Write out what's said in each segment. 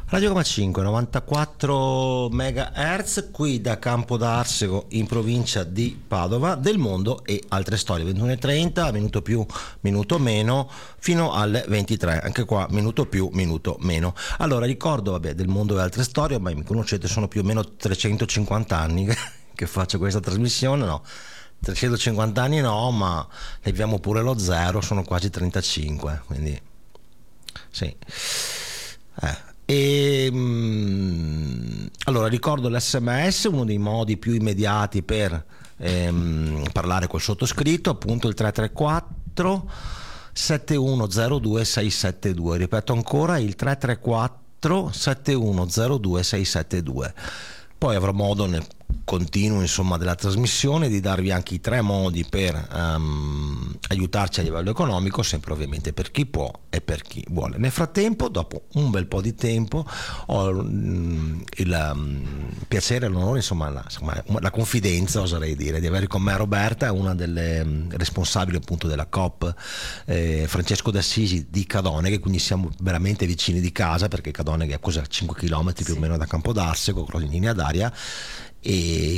Radio Roma 5, 94 MHz, qui da Campo d'Arsego in provincia di Padova, del mondo e altre storie, 21:30, minuto più, minuto meno, fino alle 23, anche qua minuto più, minuto meno. Allora ricordo, del mondo e altre storie, ormai mi conoscete, sono più o meno 350 anni che faccio questa trasmissione, no? 350 anni no, ma leviamo pure lo zero, sono quasi 35, quindi sì. Allora ricordo l'SMS, uno dei modi più immediati per parlare col sottoscritto, appunto il 334 7102 672, ripeto ancora il 334 7102 672. Poi avrò modo nel continuo della trasmissione di darvi anche i 3 modi per aiutarci a livello economico, sempre ovviamente per chi può e per chi vuole. Nel frattempo, dopo un bel po' di tempo, ho il piacere e l'onore, la confidenza, oserei dire, di avere con me Roberta, una delle responsabili appunto della COP Francesco d'Assisi di Cadoneghe, quindi siamo veramente vicini di casa, perché Cadoneghe è a 5 km più o meno da Campo d'Arsego, in linea d'aria. E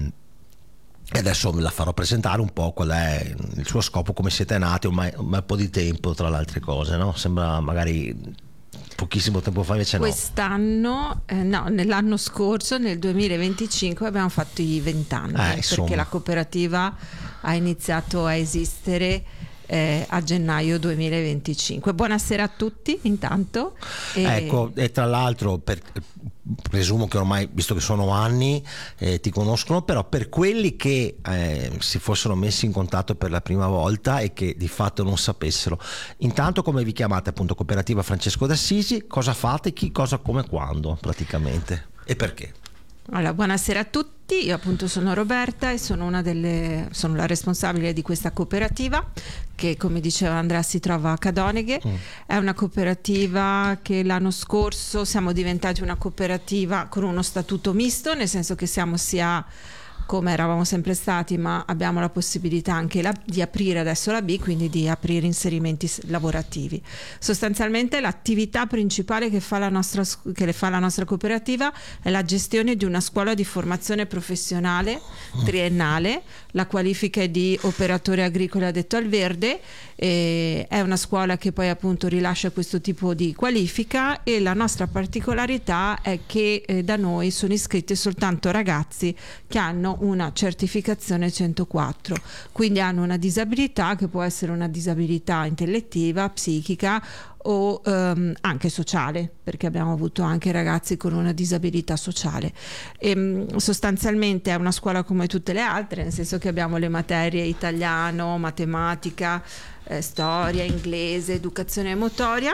adesso me la farò presentare un po' qual è il suo scopo, come siete nati ormai un po' di tempo, tra le altre cose, no? Sembra magari pochissimo tempo fa, invece no. Quest'anno, nell'anno scorso, nel 2025, abbiamo fatto i 20 anni, perché la cooperativa ha iniziato a esistere a gennaio 2025. Buonasera a tutti intanto. Ecco, e tra l'altro presumo che ormai, visto che sono anni, ti conoscono, però per quelli che si fossero messi in contatto per la prima volta e che di fatto non sapessero, intanto come vi chiamate, appunto, Cooperativa Francesco d'Assisi, cosa fate, chi, cosa, come, quando praticamente e perché? Allora, buonasera a tutti, io appunto sono Roberta e sono sono la responsabile di questa cooperativa che, come diceva Andrea, si trova a Cadoneghe. È una cooperativa che l'anno scorso siamo diventati una cooperativa con uno statuto misto, nel senso che siamo sia come eravamo sempre stati, ma abbiamo la possibilità anche di aprire adesso la B, quindi di aprire inserimenti lavorativi. Sostanzialmente l'attività principale che fa la nostra cooperativa è la gestione di una scuola di formazione professionale triennale. La qualifica è di operatore agricolo addetto al verde, è una scuola che poi appunto rilascia questo tipo di qualifica, e la nostra particolarità è che da noi sono iscritti soltanto ragazzi che hanno una certificazione 104, quindi hanno una disabilità che può essere una disabilità intellettiva, psichica o anche sociale, perché abbiamo avuto anche ragazzi con una disabilità sociale. Sostanzialmente è una scuola come tutte le altre, nel senso che abbiamo le materie italiano, matematica, storia, inglese, educazione motoria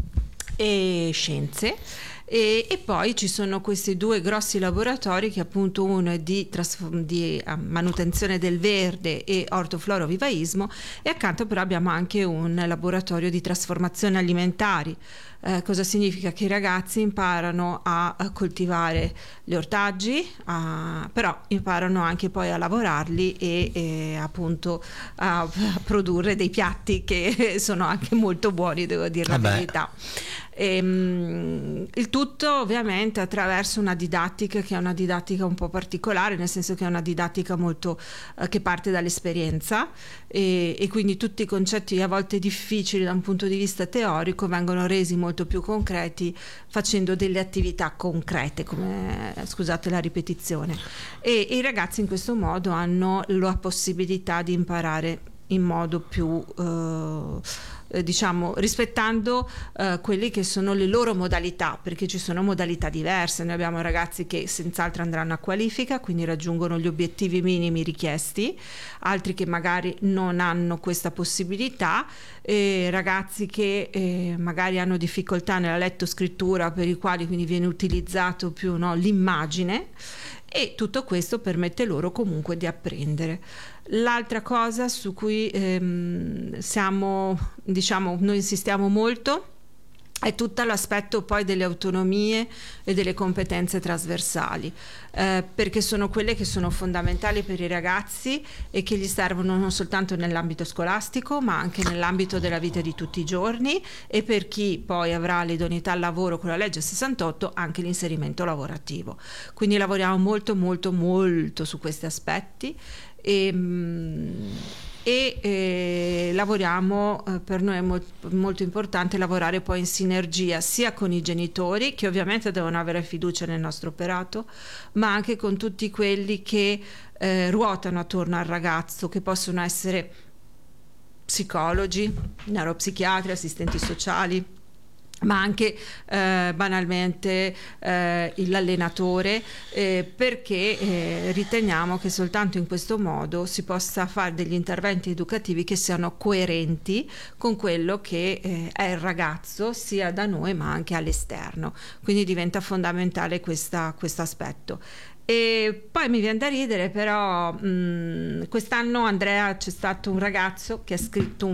e scienze. E poi ci sono questi 2 grossi laboratori, che appunto uno è di manutenzione del verde e ortoflorovivaismo, e accanto però abbiamo anche un laboratorio di trasformazione alimentari. Cosa significa? Che i ragazzi imparano a coltivare gli ortaggi, però imparano anche poi a lavorarli e appunto a produrre dei piatti che sono anche molto buoni, devo dire la verità. Il tutto ovviamente attraverso una didattica che è una didattica un po' particolare, nel senso che è una didattica molto che parte dall'esperienza, e quindi tutti i concetti a volte difficili da un punto di vista teorico vengono resi molto più concreti facendo delle attività concrete, come, scusate la ripetizione, e i ragazzi in questo modo hanno la possibilità di imparare in modo più rispettando quelle che sono le loro modalità, perché ci sono modalità diverse. Noi abbiamo ragazzi che senz'altro andranno a qualifica, quindi raggiungono gli obiettivi minimi richiesti, altri che magari non hanno questa possibilità, ragazzi che magari hanno difficoltà nella lettoscrittura, per i quali quindi viene utilizzato più l'immagine, e tutto questo permette loro comunque di apprendere. L'altra cosa su cui noi insistiamo molto è tutto l'aspetto poi delle autonomie e delle competenze trasversali, perché sono quelle che sono fondamentali per i ragazzi e che gli servono non soltanto nell'ambito scolastico, ma anche nell'ambito della vita di tutti i giorni, e per chi poi avrà l'idoneità al lavoro con la legge 68 anche l'inserimento lavorativo. Quindi lavoriamo molto molto molto su questi aspetti e lavoriamo, per noi è molto importante lavorare poi in sinergia sia con i genitori, che ovviamente devono avere fiducia nel nostro operato, ma anche con tutti quelli che ruotano attorno al ragazzo, che possono essere psicologi, neuropsichiatri, assistenti sociali, ma anche banalmente l'allenatore, perché riteniamo che soltanto in questo modo si possa fare degli interventi educativi che siano coerenti con quello che è il ragazzo, sia da noi ma anche all'esterno. Quindi diventa fondamentale questo aspetto. E poi mi viene da ridere, però quest'anno, Andrea, c'è stato un ragazzo che ha scritto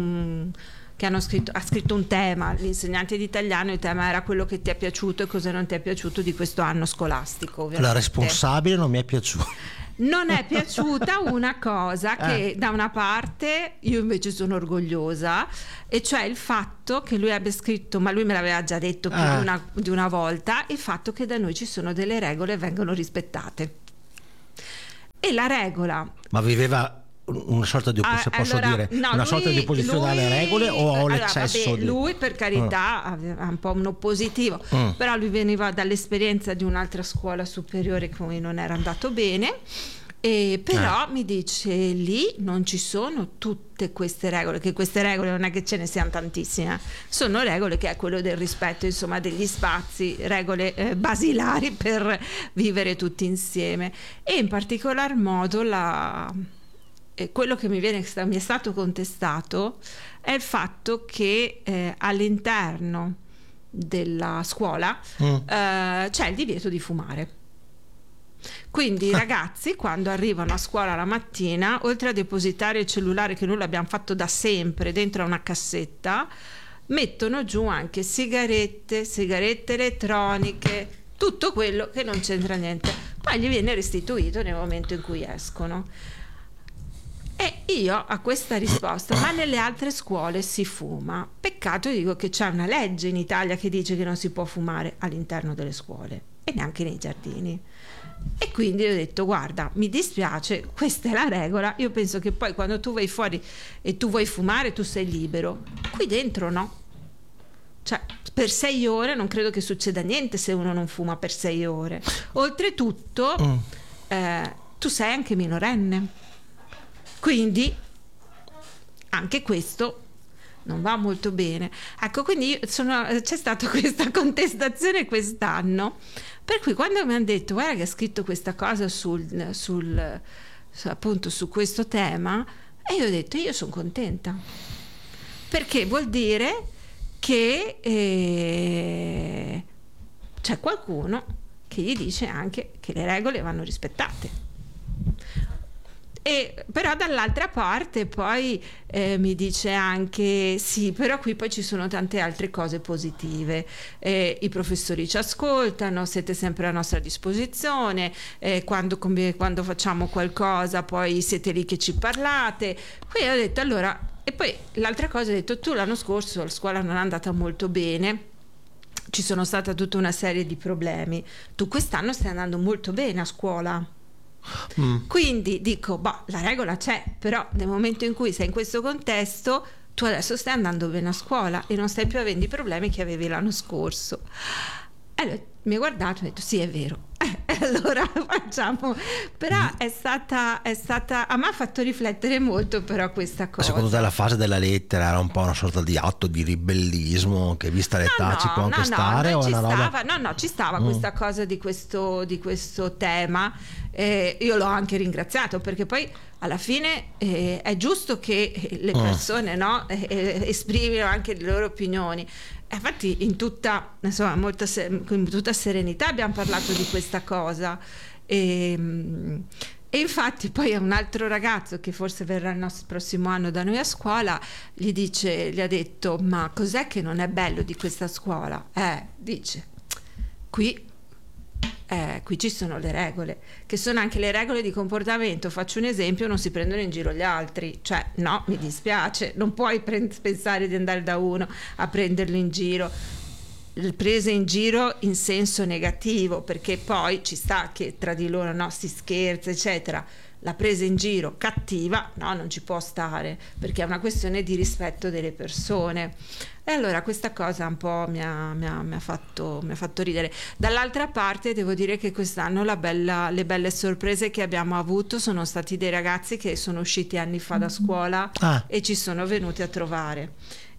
un tema, l'insegnante di italiano, il tema era quello che ti è piaciuto e cosa non ti è piaciuto di questo anno scolastico. Ovviamente. La responsabile non mi è piaciuta. Non è piaciuta una cosa che da una parte io invece sono orgogliosa, e cioè il fatto che lui abbia scritto, ma lui me l'aveva già detto più di una volta, il fatto che da noi ci sono delle regole e vengono rispettate. E la regola... Ma viveva una sorta di opposizione, sorta di opposizione alle regole, o l'eccesso di... Lui, per carità, aveva un po' un oppositivo, però lui veniva dall'esperienza di un'altra scuola superiore cui non era andato bene, e però mi dice, lì non ci sono tutte queste regole, che queste regole non è che ce ne siano tantissime, sono regole che è quello del rispetto, insomma, degli spazi, regole basilari per vivere tutti insieme. E in particolar modo quello che mi è stato contestato è il fatto che all'interno della scuola c'è il divieto di fumare. Quindi i ragazzi, quando arrivano a scuola la mattina, oltre a depositare il cellulare, che noi l'abbiamo fatto da sempre dentro a una cassetta, mettono giù anche sigarette elettroniche, tutto quello che non c'entra niente, poi gli viene restituito nel momento in cui escono. E io a questa risposta, ma nelle altre scuole si fuma, peccato, dico, che c'è una legge in Italia che dice che non si può fumare all'interno delle scuole e neanche nei giardini. E quindi ho detto, guarda, mi dispiace, questa è la regola, io penso che poi quando tu vai fuori e tu vuoi fumare tu sei libero, qui dentro no, cioè per 6 ore non credo che succeda niente se uno non fuma per 6 ore. Oltretutto tu sei anche minorenne, quindi anche questo non va molto bene. Ecco, quindi c'è stata questa contestazione quest'anno, per cui quando mi hanno detto, guarda che ha scritto questa cosa appunto su questo tema, e io ho detto, io sono contenta, perché vuol dire che c'è qualcuno che gli dice anche che le regole vanno rispettate. Però dall'altra parte poi mi dice anche, sì, però qui poi ci sono tante altre cose positive, i professori ci ascoltano, siete sempre a nostra disposizione, quando facciamo qualcosa poi siete lì che ci parlate. Qui ho detto, allora, e poi l'altra cosa, ho detto, tu l'anno scorso la scuola non è andata molto bene, ci sono stata tutta una serie di problemi, tu quest'anno stai andando molto bene a scuola. Quindi dico, la regola c'è, però nel momento in cui sei in questo contesto tu adesso stai andando bene a scuola e non stai più avendo i problemi che avevi l'anno scorso. Allora mi ha guardato e ha detto, sì, è vero. Allora facciamo, però è stata a me ha fatto riflettere molto, però questa cosa. Secondo te la fase della lettera era un po' una sorta di atto di ribellismo che, vista l'età, ci può anche stare, o una roba? No, ci stava questa cosa di questo tema, io l'ho anche ringraziato, perché poi alla fine è giusto che le persone esprimano anche le loro opinioni. Infatti in tutta serenità abbiamo parlato di questa cosa, E infatti poi un altro ragazzo che forse verrà il nostro prossimo anno da noi a scuola gli ha detto: ma cos'è che non è bello di questa scuola? Dice, qui ci sono le regole, che sono anche le regole di comportamento. Faccio un esempio: non si prendono in giro gli altri, cioè no, mi dispiace, non puoi pensare di andare da uno a prenderlo in giro. Prese in giro in senso negativo, perché poi ci sta che tra di loro, no, si scherza eccetera. La presa in giro cattiva, no, non ci può stare, perché è una questione di rispetto delle persone. E allora questa cosa un po' mi ha fatto ridere. Dall'altra parte devo dire che quest'anno le belle sorprese che abbiamo avuto sono stati dei ragazzi che sono usciti anni fa da scuola e ci sono venuti a trovare.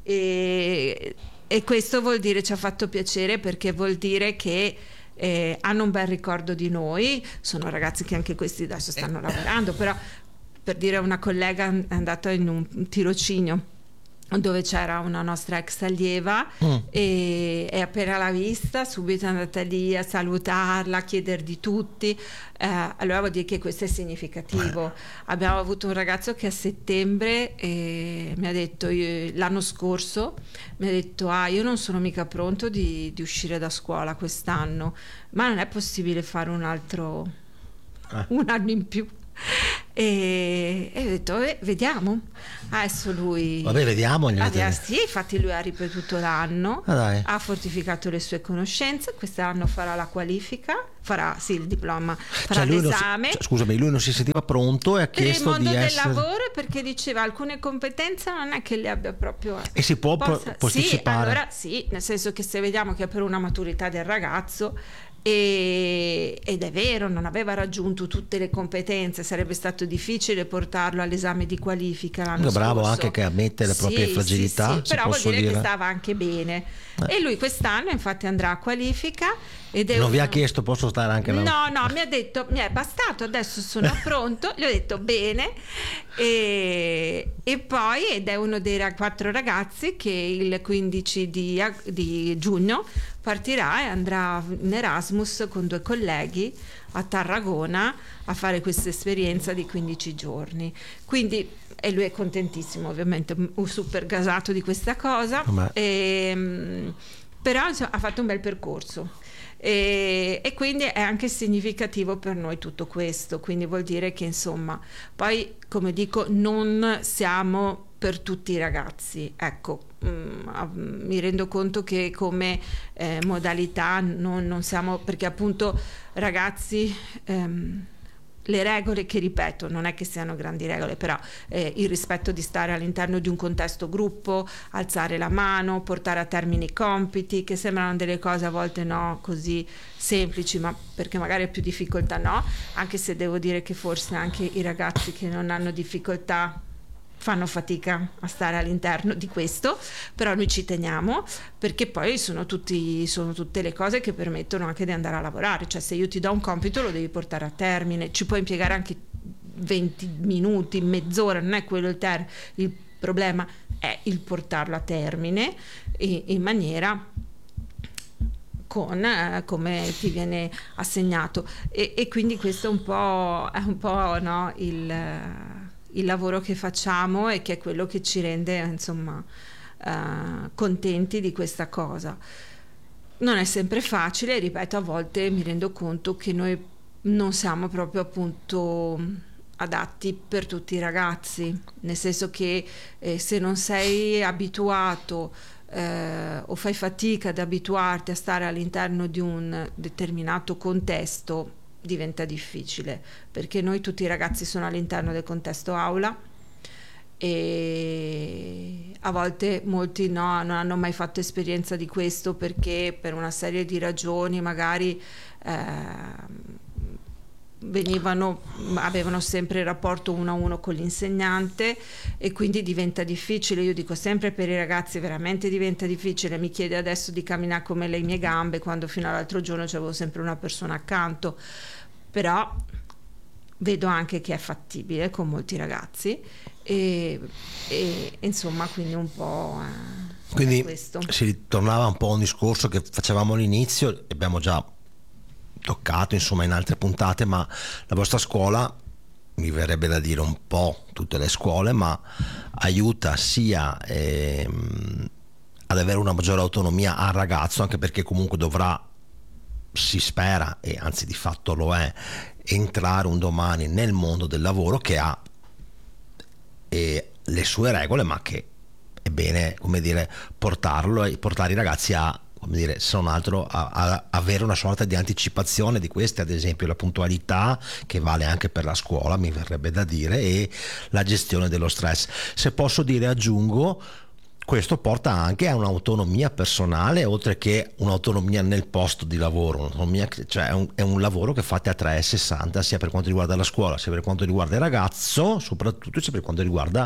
E questo vuol dire, ci ha fatto piacere, perché vuol dire che hanno un bel ricordo di noi. Sono ragazzi che anche questi adesso stanno lavorando, però, per dire, una collega è andata in un tirocinio dove c'era una nostra ex allieva e appena l'ha vista subito è andata lì a salutarla, a chiedere di tutti. Allora vuol dire che questo è significativo. Abbiamo avuto un ragazzo che a settembre mi ha detto, l'anno scorso mi ha detto: io non sono mica pronto di uscire da scuola quest'anno, ma non è possibile fare un anno in più. E ho detto vediamo. Adesso lui vediamo. Sì, infatti lui ha ripetuto l'anno, ha fortificato le sue conoscenze. Quest'anno farà la qualifica, farà il diploma, farà l'esame. Scusami, lui non si sentiva pronto e ha chiesto di essere... Per il mondo del lavoro, perché diceva alcune competenze non è che le abbia proprio... E si può posticipare? Sì, allora sì, nel senso che se vediamo che è per una maturità del ragazzo, ed è vero, non aveva raggiunto tutte le competenze, sarebbe stato difficile portarlo all'esame di qualifica l'anno scorso. Bravo anche che ammette le proprie fragilità, però vuol dire che stava anche bene. E lui quest'anno infatti andrà a qualifica. Non vi ha chiesto posso stare anche no, mi ha detto mi è bastato, adesso sono pronto. Gli ho detto bene. E poi ed è uno dei 4 ragazzi che il 15 di giugno partirà e andrà in Erasmus con 2 colleghi a Tarragona a fare questa esperienza di 15 giorni. Quindi, e lui è contentissimo, ovviamente, super gasato di questa cosa. Però insomma, ha fatto un bel percorso. E quindi è anche significativo per noi tutto questo, quindi vuol dire che insomma poi, come dico, non siamo per tutti i ragazzi, ecco. Mi rendo conto che come modalità non siamo, perché appunto ragazzi, le regole, che ripeto non è che siano grandi regole, però il rispetto di stare all'interno di un contesto gruppo, alzare la mano, portare a termine i compiti, che sembrano delle cose a volte no così semplici, ma perché magari è più difficoltà, no, anche se devo dire che forse anche i ragazzi che non hanno difficoltà fanno fatica a stare all'interno di questo, però noi ci teniamo, perché poi sono tutte le cose che permettono anche di andare a lavorare. Cioè, se io ti do un compito lo devi portare a termine, ci puoi impiegare anche 20 minuti, mezz'ora, non è quello il problema, è il portarlo a termine in maniera come ti viene assegnato, e quindi questo è un po' no, il lavoro che facciamo, e che è quello che ci rende insomma contenti di questa cosa. Non è sempre facile, ripeto, a volte mi rendo conto che noi non siamo proprio appunto adatti per tutti i ragazzi, nel senso che se non sei abituato o fai fatica ad abituarti a stare all'interno di un determinato contesto, diventa difficile, perché noi tutti i ragazzi sono all'interno del contesto aula, e a volte molti non hanno mai fatto esperienza di questo, perché per una serie di ragioni magari avevano sempre il rapporto 1-1 con l'insegnante, e quindi diventa difficile. Io dico sempre, per i ragazzi veramente diventa difficile. Mi chiede adesso di camminare come le mie gambe, quando fino all'altro giorno c'avevo sempre una persona accanto. Però vedo anche che è fattibile con molti ragazzi, e insomma, quindi un po' quindi questo. Si ritornava un po' a un discorso che facevamo all'inizio e abbiamo già toccato insomma in altre puntate, ma la vostra scuola mi verrebbe da dire un po' tutte le scuole, ma aiuta sia ad avere una maggiore autonomia al ragazzo, anche perché comunque dovrà, si spera, e anzi di fatto lo è, entrare un domani nel mondo del lavoro che ha le sue regole, ma che è bene, come dire, portare i ragazzi a, come dire, se non altro a avere una sorta di anticipazione di queste, ad esempio la puntualità, che vale anche per la scuola, mi verrebbe da dire, e la gestione dello stress. Se posso dire, aggiungo, questo porta anche a un'autonomia personale, oltre che un'autonomia nel posto di lavoro, cioè è un lavoro che fate a 360, sia per quanto riguarda la scuola, sia per quanto riguarda il ragazzo, soprattutto sia per quanto riguarda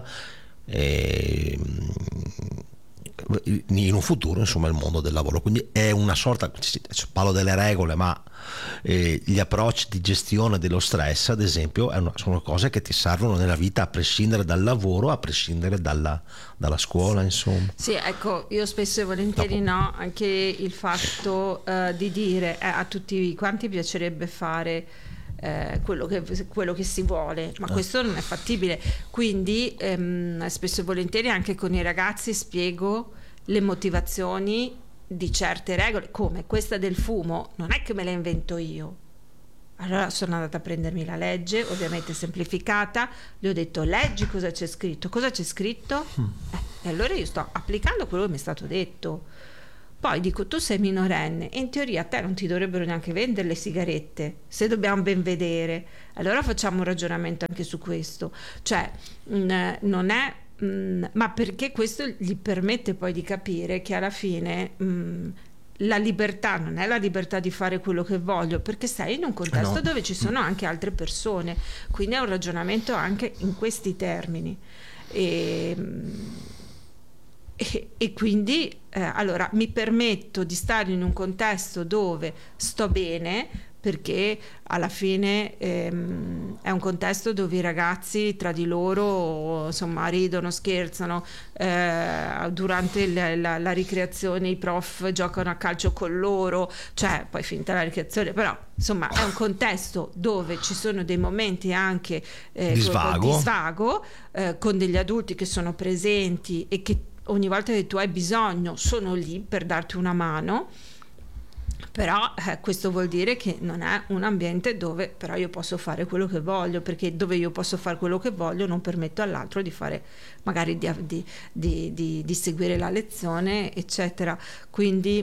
in un futuro, insomma, il mondo del lavoro. Quindi è una sorta, parlo delle regole, ma gli approcci di gestione dello stress, ad esempio, sono cose che ti servono nella vita, a prescindere dal lavoro, a prescindere dalla scuola, insomma. Sì, ecco, io spesso e volentieri no, anche il fatto di dire a tutti quanti piacerebbe fare quello che si vuole, ma questo non è fattibile. Quindi spesso e volentieri anche con i ragazzi spiego le motivazioni di certe regole, come questa del fumo non è che me la invento io. Allora sono andata a prendermi la legge, ovviamente semplificata, gli ho detto: leggi cosa c'è scritto. E allora io sto applicando quello che mi è stato detto. Poi dico: tu sei minorenne e in teoria a te non ti dovrebbero neanche vendere le sigarette, se dobbiamo ben vedere. Allora facciamo un ragionamento anche su questo, cioè non è ma perché questo gli permette poi di capire che alla fine la libertà non è la libertà di fare quello che voglio, perché sei in un contesto dove ci sono anche altre persone, quindi è un ragionamento anche in questi termini. E quindi allora mi permetto di stare in un contesto dove sto bene, perché alla fine è un contesto dove i ragazzi tra di loro, insomma, ridono, scherzano, durante la ricreazione i prof giocano a calcio con loro, cioè poi finita la ricreazione, però insomma è un contesto dove ci sono dei momenti anche di svago, con degli adulti che sono presenti e che ogni volta che tu hai bisogno sono lì per darti una mano. Però questo vuol dire che non è un ambiente dove però io posso fare quello che voglio, perché dove io posso fare quello che voglio non permetto all'altro di fare, magari di seguire la lezione, eccetera. Quindi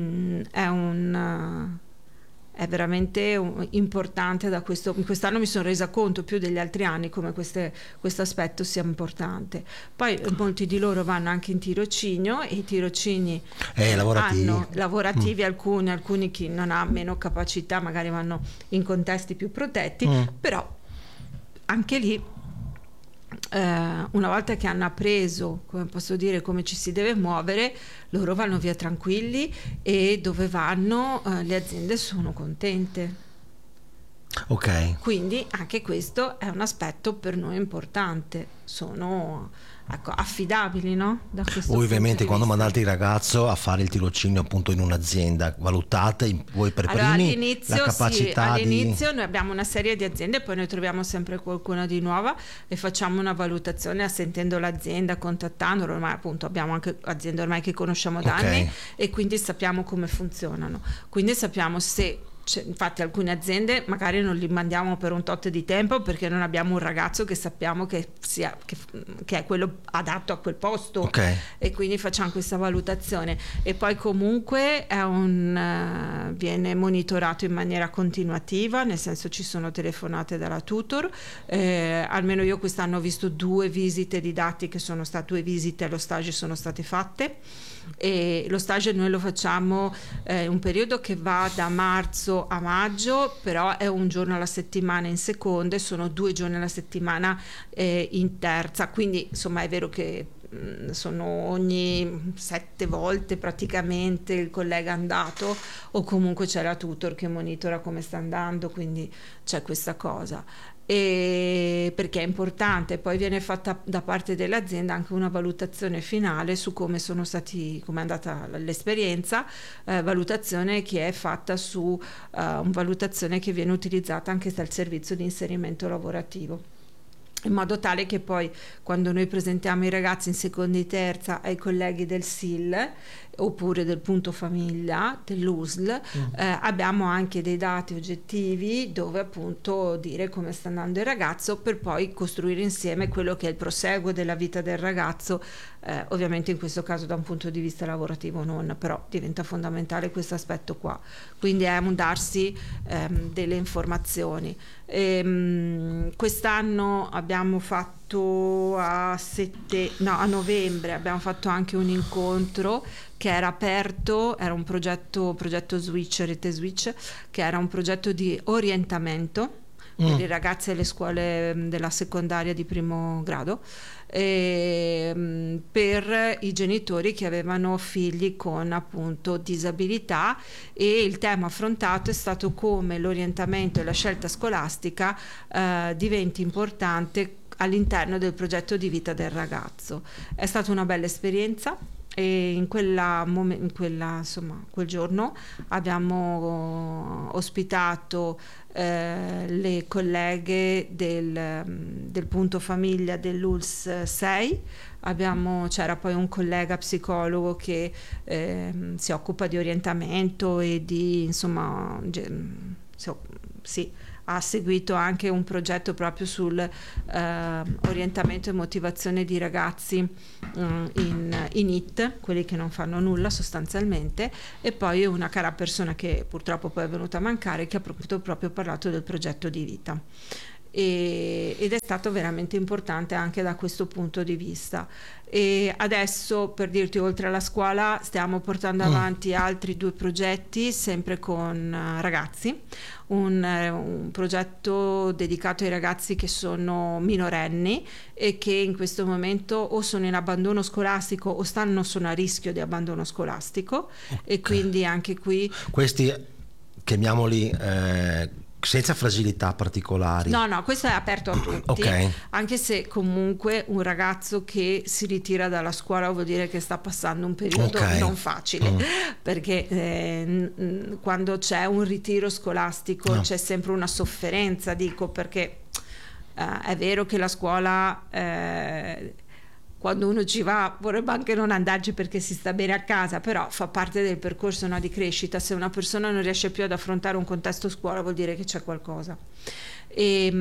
è veramente importante. Quest'anno mi sono resa conto più degli altri anni come questo aspetto sia importante. Poi molti di loro vanno anche in tirocinio, e i tirocini lavorativi, alcuni chi non ha meno capacità magari vanno in contesti più protetti, però anche lì una volta che hanno appreso, come posso dire, come ci si deve muovere, loro vanno via tranquilli, e dove vanno le aziende sono contente. Ok. Quindi anche questo è un aspetto per noi importante, sono affidabili, no? Da questo ovviamente quando mandate il ragazzo a fare il tirocinio appunto in un'azienda, valutate voi per primi la capacità all'inizio noi abbiamo una serie di aziende, poi noi troviamo sempre qualcuna di nuova e facciamo una valutazione sentendo l'azienda, contattandolo, ma appunto abbiamo anche aziende ormai che conosciamo da anni, e quindi sappiamo come funzionano, quindi sappiamo se infatti alcune aziende magari non li mandiamo per un tot di tempo perché non abbiamo un ragazzo che sappiamo che è quello adatto a quel posto, e quindi facciamo questa valutazione, e poi comunque viene monitorato in maniera continuativa, nel senso ci sono telefonate dalla tutor, almeno io quest'anno ho visto 2 visite didattiche, 2 visite allo stage sono state fatte, e lo stage noi lo facciamo un periodo che va da marzo a maggio, però è un giorno alla settimana in seconda e sono 2 giorni alla settimana in terza, quindi insomma è vero che sono ogni 7 volte praticamente il collega è andato, o comunque c'è la tutor che monitora come sta andando, quindi c'è questa cosa. e perché è importante. Poi viene fatta da parte dell'azienda anche una valutazione finale su come è andata l'esperienza, valutazione che è fatta su valutazione che viene utilizzata anche dal servizio di inserimento lavorativo, in modo tale che poi quando noi presentiamo i ragazzi in seconda e terza ai colleghi del SIL oppure del punto famiglia, dell'USL, abbiamo anche dei dati oggettivi dove appunto dire come sta andando il ragazzo, per poi costruire insieme quello che è il proseguo della vita del ragazzo, ovviamente in questo caso da un punto di vista lavorativo non, però diventa fondamentale questo aspetto qua, quindi è un darsi delle informazioni. Quest'anno abbiamo fatto a novembre abbiamo fatto anche un incontro che era aperto, era un progetto Switch, Rete Switch, che era un progetto di orientamento per i ragazzi alle scuole della secondaria di primo grado, per i genitori che avevano figli con appunto disabilità, e il tema affrontato è stato come l'orientamento e la scelta scolastica diventi importante all'interno del progetto di vita del ragazzo. È stata una bella esperienza e quel giorno abbiamo ospitato le colleghe del punto famiglia dell'ULS 6. C'era poi un collega psicologo che si occupa di orientamento e di ha seguito anche un progetto proprio sul orientamento e motivazione di ragazzi in IT, quelli che non fanno nulla sostanzialmente, e poi una cara persona che purtroppo poi è venuta a mancare, che ha proprio parlato del progetto di vita. Ed è stato veramente importante anche da questo punto di vista. E adesso, per dirti, oltre alla scuola stiamo portando avanti altri 2 progetti sempre con ragazzi, un progetto dedicato ai ragazzi che sono minorenni e che in questo momento o sono in abbandono scolastico o sono a rischio di abbandono scolastico, e quindi anche qui questi, chiamiamoli senza fragilità particolari. No, questo è aperto a tutti, anche se comunque un ragazzo che si ritira dalla scuola vuol dire che sta passando un periodo non facile, perché quando c'è un ritiro scolastico c'è sempre una sofferenza, perché è vero che la scuola quando uno ci va vorrebbe anche non andarci perché si sta bene a casa, però fa parte del percorso di crescita. Se una persona non riesce più ad affrontare un contesto scuola vuol dire che c'è qualcosa, e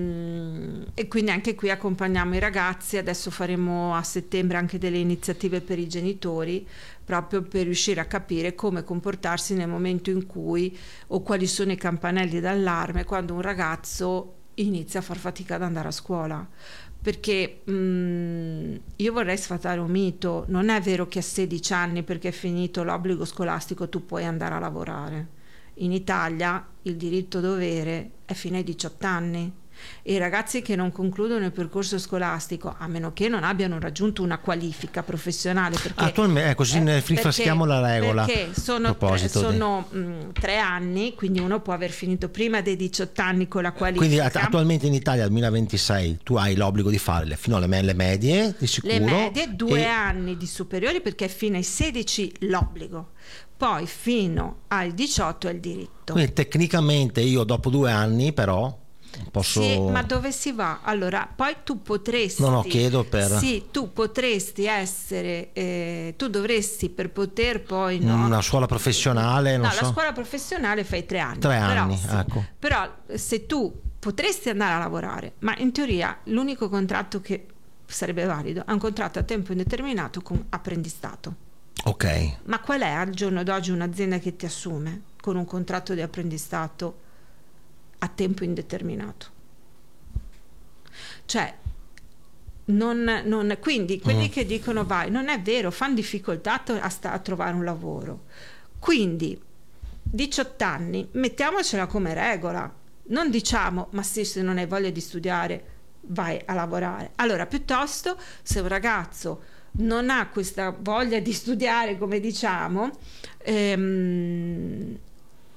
quindi anche qui accompagniamo i ragazzi. Adesso faremo a settembre anche delle iniziative per i genitori, proprio per riuscire a capire come comportarsi nel momento in cui, o quali sono i campanelli d'allarme quando un ragazzo inizia a far fatica ad andare a scuola. Perché io vorrei sfatare un mito: non è vero che a 16 anni, perché è finito l'obbligo scolastico, tu puoi andare a lavorare. In Italia il diritto dovere è fino ai 18 anni, e i ragazzi che non concludono il percorso scolastico, a meno che non abbiano raggiunto una qualifica professionale, perché attualmente così ne rifraschiamo la regola, perché sono 3 anni, quindi uno può aver finito prima dei 18 anni con la qualifica. Quindi attualmente in Italia al 2026 tu hai l'obbligo di fare fino alle medie di sicuro, le medie, 2 anni di superiori, perché è fino ai 16 l'obbligo, poi fino ai 18 è il diritto. Quindi tecnicamente io dopo 2 anni però posso... Sì, ma dove si va? Allora, poi tu potresti... chiedo per... Sì, tu potresti essere... tu dovresti, per poter poi... Una scuola professionale, la scuola professionale fai 3 anni. 3 anni, però, ecco. Però se tu potresti andare a lavorare, ma in teoria l'unico contratto che sarebbe valido è un contratto a tempo indeterminato con apprendistato. Ok. Ma qual è al giorno d'oggi un'azienda che ti assume con un contratto di apprendistato a tempo indeterminato? Cioè quindi quelli che dicono vai, non è vero, fanno difficoltà a trovare un lavoro. Quindi 18 anni, mettiamocela come regola, non diciamo ma sì, se non hai voglia di studiare vai a lavorare. Allora, piuttosto, se un ragazzo non ha questa voglia di studiare, come diciamo,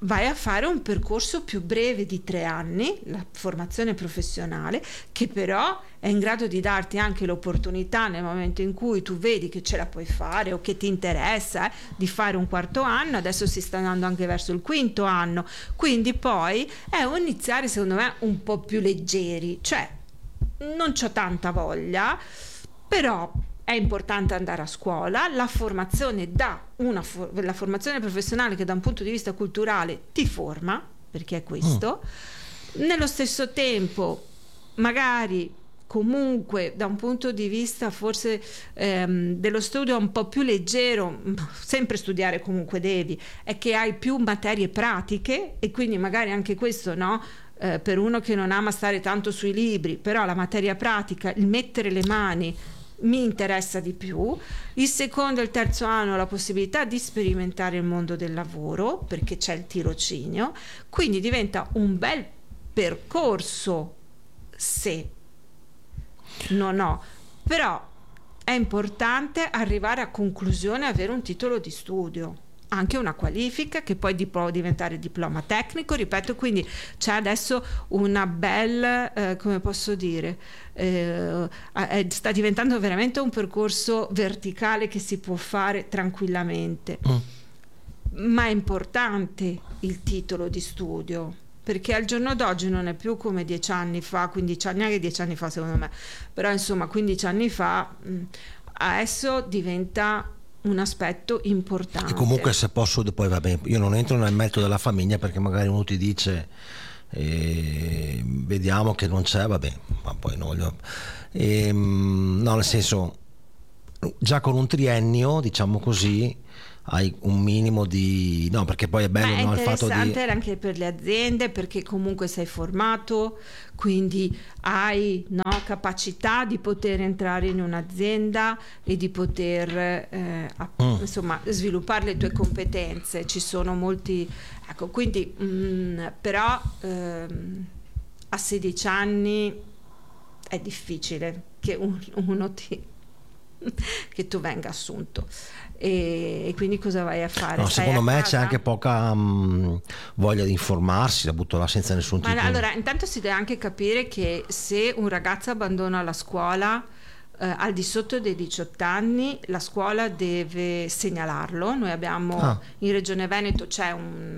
vai a fare un percorso più breve di 3 anni, la formazione professionale, che però è in grado di darti anche l'opportunità, nel momento in cui tu vedi che ce la puoi fare o che ti interessa, di fare un 4º anno. Adesso si sta andando anche verso il 5º anno, quindi poi è un iniziare secondo me un po' più leggeri, cioè non c'ho tanta voglia, però è importante andare a scuola, la formazione la formazione professionale che da un punto di vista culturale ti forma, perché è questo. Nello stesso tempo magari comunque da un punto di vista forse dello studio un po' più leggero, sempre studiare comunque devi, è che hai più materie pratiche, e quindi magari anche questo, no? Per uno che non ama stare tanto sui libri, però la materia pratica, il mettere le mani mi interessa di più. Il 2º e il 3º anno la possibilità di sperimentare il mondo del lavoro, perché c'è il tirocinio, quindi diventa un bel percorso, se non ho, però è importante arrivare a conclusione e avere un titolo di studio, anche una qualifica che poi può diventare diploma tecnico, ripeto, quindi c'è adesso una bella, come posso dire, sta diventando veramente un percorso verticale che si può fare tranquillamente, ma è importante il titolo di studio, perché al giorno d'oggi non è più come 10 anni fa, 15 anni, anche 10 anni fa secondo me, però insomma 15 anni fa, adesso diventa un aspetto importante. E comunque, se posso, poi va bene, io non entro nel merito della famiglia, perché magari uno ti dice vediamo che non c'è, vabbè, ma poi no, nel senso, già con un triennio, diciamo così, hai un minimo di, no, perché poi è bello, no, il fatto di, è interessante anche per le aziende, perché comunque sei formato, quindi hai, no, capacità di poter entrare in un'azienda e di poter insomma sviluppare le tue competenze. Ci sono molti, ecco, quindi però a 16 anni è difficile che uno che tu venga assunto, e quindi cosa vai a fare? No, secondo me c'è anche poca voglia di informarsi, la butto là senza nessun titolo. Allora, intanto si deve anche capire che se un ragazzo abbandona la scuola al di sotto dei 18 anni, la scuola deve segnalarlo. Noi abbiamo in Regione Veneto c'è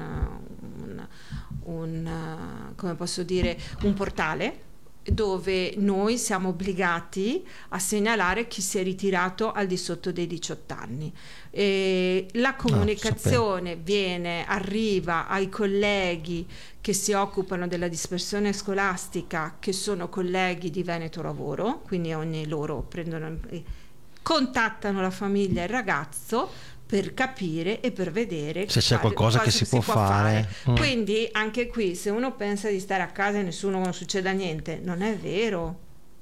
come posso dire, un portale dove noi siamo obbligati a segnalare chi si è ritirato al di sotto dei 18 anni. E la comunicazione arriva ai colleghi che si occupano della dispersione scolastica, che sono colleghi di Veneto Lavoro, quindi ogni loro contattano la famiglia e il ragazzo per capire e per vedere se c'è qualcosa che si può fare. Quindi anche qui, se uno pensa di stare a casa e non succeda niente, non è vero,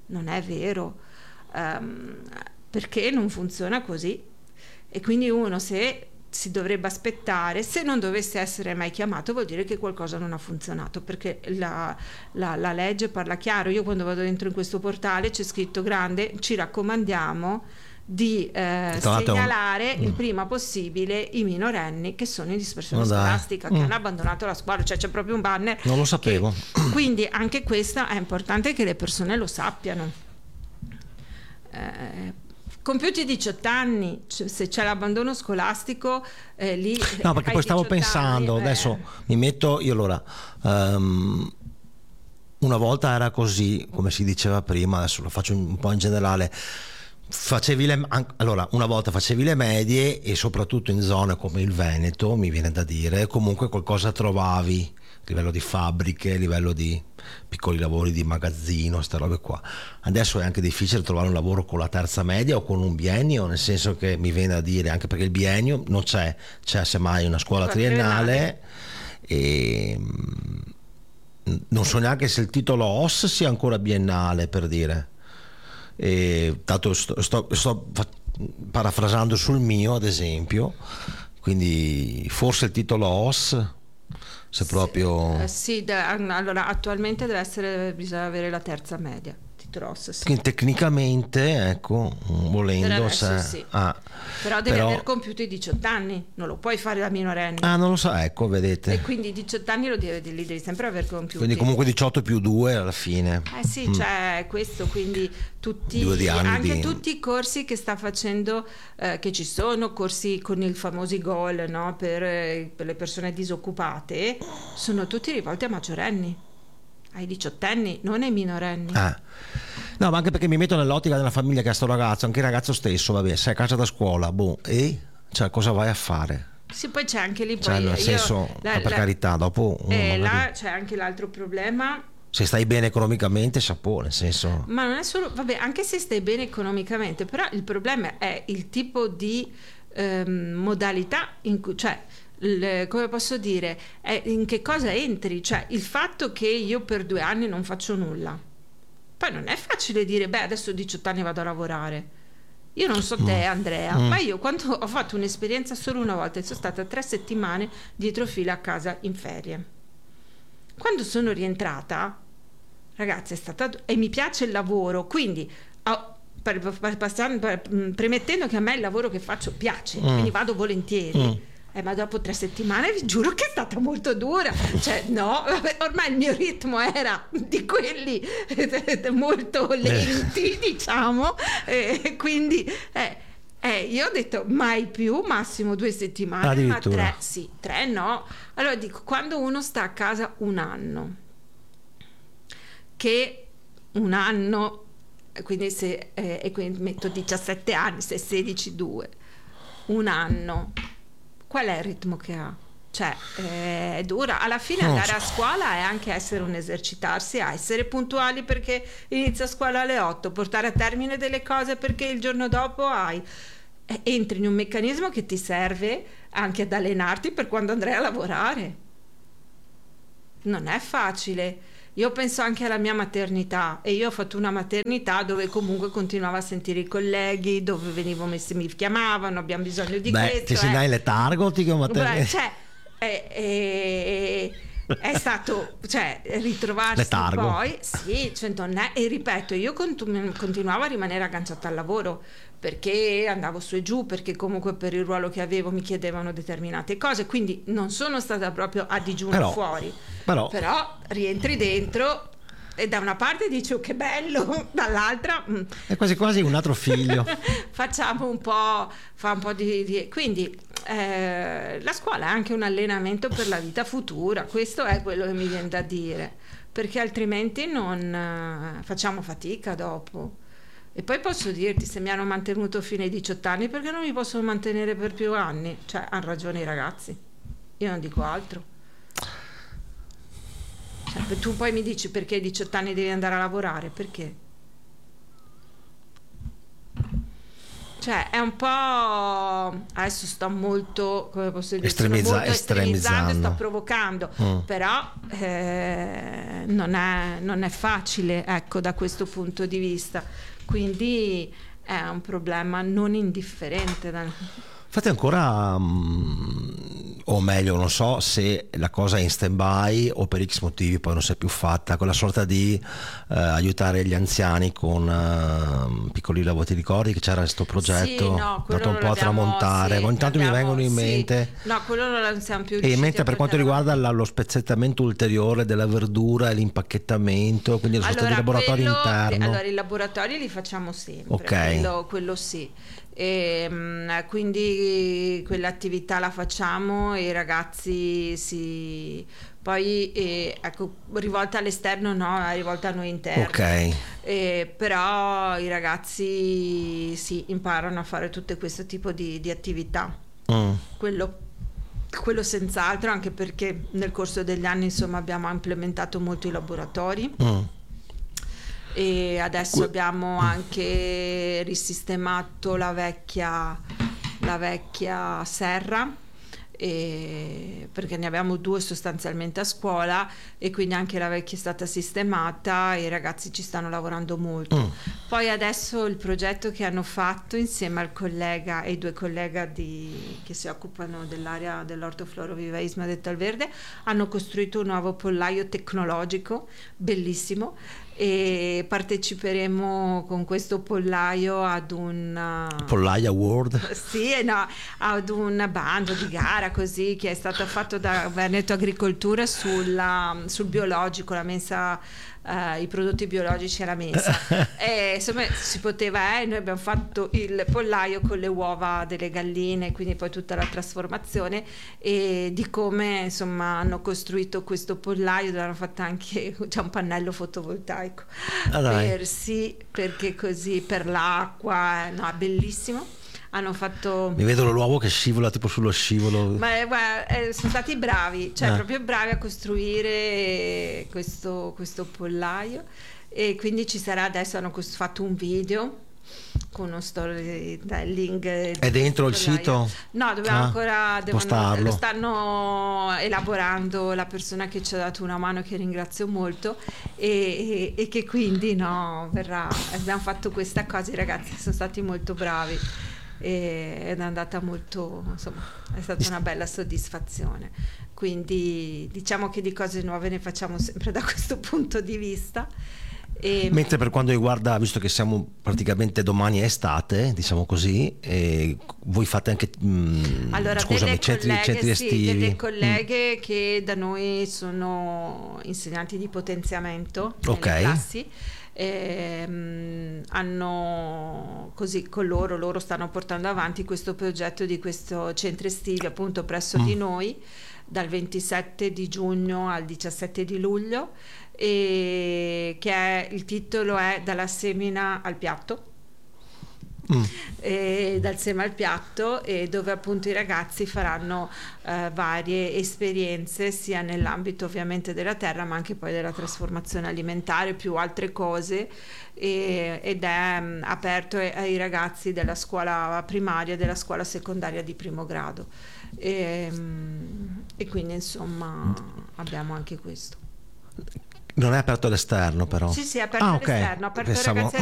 perché non funziona così. E quindi uno, se si dovrebbe aspettare, se non dovesse essere mai chiamato, vuol dire che qualcosa non ha funzionato, perché la legge parla chiaro. Io quando vado dentro in questo portale c'è scritto grande: ci raccomandiamo di segnalare il prima possibile i minorenni che sono in dispersione scolastica, che hanno abbandonato la scuola, cioè c'è proprio un banner. Non lo sapevo. Quindi anche questo è importante che le persone lo sappiano. Compiuti 18 anni, se c'è l'abbandono scolastico, lì... No, perché poi stavo pensando, adesso mi metto io, allora... una volta era così, come si diceva prima, adesso lo faccio un po' in generale. Allora, una volta facevi le medie, e soprattutto in zone come il Veneto, mi viene da dire, comunque qualcosa trovavi a livello di fabbriche, a livello di piccoli lavori di magazzino, queste robe qua. Adesso è anche difficile trovare un lavoro con la terza media o con un biennio, nel senso che mi viene da dire, anche perché il biennio non c'è semmai una scuola triennale, e non so neanche se il titolo OS sia ancora biennale, per dire. E tanto sto parafrasando sul mio, ad esempio, quindi forse il titolo OS, se proprio allora attualmente bisogna avere la terza media di Tros, sì. Che tecnicamente, ecco, volendo, adesso sì. Però devi aver compiuto i 18 anni, non lo puoi fare da minorenne. Non lo so, ecco, vedete. E quindi i 18 anni li devi sempre aver compiuti. Quindi comunque 18 più 2 alla fine. Sì, c'è questo, quindi tutti i corsi che sta facendo, che ci sono, corsi con i famosi GOL, no? Per le persone disoccupate, sono tutti rivolti a maggiorenni, ai 18 anni, non ai minorenni. No, ma anche perché mi metto nell'ottica della famiglia che ha sto ragazzo, anche il ragazzo stesso, vabbè, sei a casa da scuola, cioè cosa vai a fare? Sì, poi c'è anche lì, cioè, nel senso, per carità, dopo là c'è anche l'altro problema. Se stai bene economicamente, chapeau, nel senso. Ma non è solo, vabbè, anche se stai bene economicamente, però il problema è il tipo di modalità in cui, cioè, come posso dire, è in che cosa entri, cioè il fatto che io per 2 anni non faccio nulla. Poi non è facile dire, adesso ho 18 anni vado a lavorare. Io non so te, Andrea, ma io quando ho fatto un'esperienza solo una volta e sono stata 3 settimane dietro fila a casa in ferie. Quando sono rientrata, ragazzi, e mi piace il lavoro, quindi premettendo che a me il lavoro che faccio piace, quindi vado volentieri. Ma dopo 3 settimane vi giuro che è stata molto dura, cioè no, ormai il mio ritmo era di quelli molto lenti, diciamo, quindi io ho detto mai più, massimo 2 settimane, ma 3 sì, 3 no. Allora dico, quando uno sta a casa un anno, che un anno, quindi e quindi metto 17 anni, se 16, 2, un anno, qual è il ritmo che ha? Cioè è dura, alla fine andare a scuola è anche essere un esercitarsi, a essere puntuali perché inizia scuola alle 8, portare a termine delle cose perché il giorno dopo entri in un meccanismo che ti serve anche ad allenarti per quando andrai a lavorare. Non è facile. Io penso anche alla mia maternità, e io ho fatto una maternità dove comunque continuavo a sentire i colleghi, dove venivo messi, mi chiamavano, abbiamo bisogno di questo. Ti sei dai letargo, ti maternità. Cioè, è stato, cioè, ritrovarsi letargo. Poi, sì, cioè, e ripeto, io continuavo a rimanere agganciata al lavoro, perché andavo su e giù, perché comunque per il ruolo che avevo mi chiedevano determinate cose, quindi non sono stata proprio a digiuno fuori. Però rientri dentro e da una parte dici che bello, dall'altra è quasi quasi un altro figlio. Fa un po' di quindi la scuola è anche un allenamento per la vita futura, questo è quello che mi viene da dire, perché altrimenti non facciamo fatica dopo. E poi posso dirti, se mi hanno mantenuto fino ai 18 anni, perché non mi possono mantenere per più anni? Cioè, hanno ragione i ragazzi, io non dico altro. Cioè, tu poi mi dici perché ai 18 anni devi andare a lavorare, perché? Cioè, è un po', adesso sto molto, come posso dire, estremizzando, sto provocando, però non è facile, ecco, da questo punto di vista, quindi è un problema non indifferente. Fate ancora, o meglio, non so se la cosa è in stand-by o per X motivi poi non si è più fatta, quella sorta di aiutare gli anziani con piccoli lavori. Ti ricordi che c'era questo progetto? Sì, no, dato un po' a tramontare, ogni tanto mi vengono in mente. No, quello non lo siamo più riusciti. E mentre per quanto riguarda lo spezzettamento ulteriore della verdura e l'impacchettamento, quindi lo stati di laboratorio interno. Allora, i laboratorii li facciamo sempre, quello sì. Quindi quell'attività la facciamo e i ragazzi poi ecco, rivolta all'esterno no, è rivolta a noi interni, però i ragazzi imparano a fare tutto questo tipo di attività, quello senz'altro, anche perché nel corso degli anni insomma abbiamo implementato molto i laboratori. E adesso abbiamo anche risistemato la vecchia serra, perché ne abbiamo 2 sostanzialmente a scuola, e quindi anche la vecchia è stata sistemata e i ragazzi ci stanno lavorando molto. Poi adesso il progetto che hanno fatto insieme al collega e i 2 collega che si occupano dell'area dell'ortoflorovivaismo del Tal Verde hanno costruito un nuovo pollaio tecnologico bellissimo, e parteciperemo con questo pollaio ad un Pollaio Award. sì, no, ad un bando di gara così che è stato fatto da Veneto Agricoltura sul biologico, la mensa, i prodotti biologici alla mensa. E insomma si poteva, noi abbiamo fatto il pollaio con le uova delle galline, quindi poi tutta la trasformazione e di come insomma hanno costruito questo pollaio, dove hanno fatto anche c'è un pannello fotovoltaico perché così per l'acqua, no, è bellissimo. Hanno fatto, mi vedo l'uovo che scivola tipo sullo scivolo, ma guarda, sono stati bravi, cioè proprio bravi a costruire questo pollaio, e quindi ci sarà, adesso hanno fatto un video con uno storytelling. È dentro il sito? No, dobbiamo ancora postarlo. lo stanno elaborando la persona che ci ha dato una mano, che ringrazio molto, e che quindi verrà. Abbiamo fatto questa cosa, i ragazzi sono stati molto bravi ed è andata molto, insomma, è stata una bella soddisfazione. Quindi diciamo che di cose nuove ne facciamo sempre da questo punto di vista. Mentre per quanto riguarda, visto che siamo praticamente domani è estate, diciamo così, voi fate anche scusami, centri estivi. Delle colleghe che da noi sono insegnanti di potenziamento nelle classi. Hanno così con loro stanno portando avanti questo progetto di questo centro estivi appunto presso di noi dal 27 di giugno al 17 di luglio, e che il titolo è Dalla semina al piatto. Dal seme al piatto, e dove appunto i ragazzi faranno varie esperienze sia nell'ambito ovviamente della terra, ma anche poi della trasformazione alimentare, più altre cose, ed è aperto ai ragazzi della scuola primaria e della scuola secondaria di primo grado, e quindi insomma abbiamo anche questo. Non è aperto all'esterno però? Sì, è aperto all'esterno, aperto ai ragazzi